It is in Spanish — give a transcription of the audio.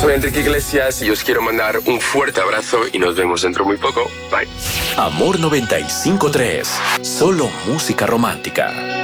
Soy Enrique Iglesias y os quiero mandar un fuerte abrazo y nos vemos dentro muy poco. Bye. Amor 95.3. Solo música romántica.